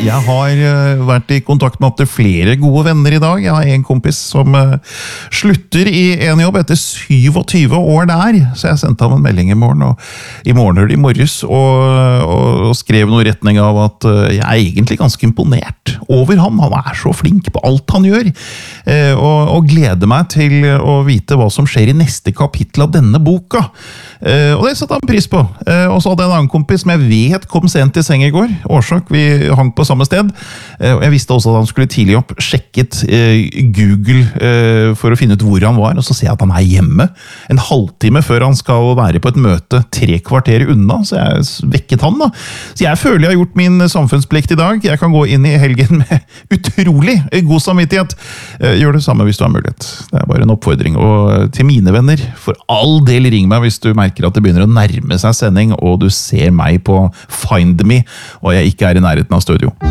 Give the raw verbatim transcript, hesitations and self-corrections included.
Jeg har uh, vært i kontakt med opptil flere gode venner i dag. Jeg har en kompis som uh, slutter i en jobb etter syvogtyve år der. Så jeg sendte ham en melding i morgen, og i morgen eller i morges, og, og, og skrev noe i retning av at uh, jeg er egentlig ganske imponert over ham. Han er så flink på alt han gjør, uh, og, og gleder meg til å vite hva som skjer i neste kapittel av denne boka. Uh, og det satte han pris på. Uh, og så hadde jeg en annen kompis som jeg vet kom sent i seng i går. Årsak, vi hang på samme sted. Uh, og jeg visste også at han skulle tidlig opp, sjekket uh, Google uh, for å finne ut hvor han var, og så ser jeg at han er hjemme en halvtime før han skal være på et møte tre kvarter unna, så jeg vekket han da. Så jeg føler jeg har gjort min samfunnsplikt i dag. Jeg kan gå inn i helgen med utrolig god samvittighet. Uh, gjør det samme hvis du har mulighet. Det er bare en oppfordring. Og til mine venner, for all del ring meg hvis du merker at det begynner å nærme seg sending, og du ser meg på Find Me, og jeg ikke er i nærheten av studio.